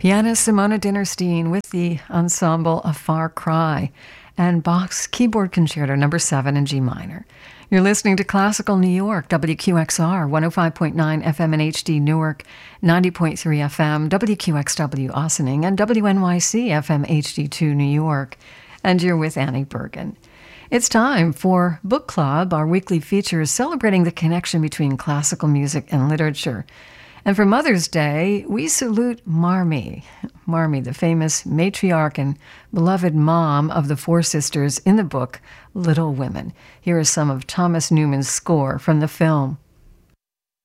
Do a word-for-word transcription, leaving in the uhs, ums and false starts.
Pianist Simona Dinnerstein with the ensemble A Far Cry and Bach's Keyboard Concerto number seven in G minor. You're listening to Classical New York, W Q X R, one oh five point nine F M in H D Newark, ninety point three F M, W Q X W Ossining, and W N Y C F M H D two New York. And you're with Annie Bergen. It's time for Book Club, our weekly feature celebrating the connection between classical music and literature. And for Mother's Day, we salute Marmee. Marmee, the famous matriarch and beloved mom of the four sisters in the book Little Women. Here is some of Thomas Newman's score from the film.